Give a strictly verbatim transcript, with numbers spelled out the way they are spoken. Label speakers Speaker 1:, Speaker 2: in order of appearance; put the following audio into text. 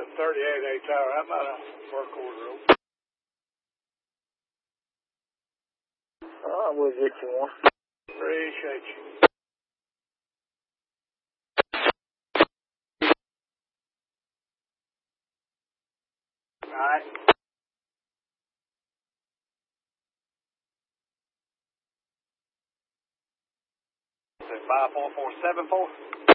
Speaker 1: that thirty-eight A tower. How about a work order?
Speaker 2: Oh, we'll get you one.
Speaker 1: Appreciate you. All right.
Speaker 3: five four four seven four.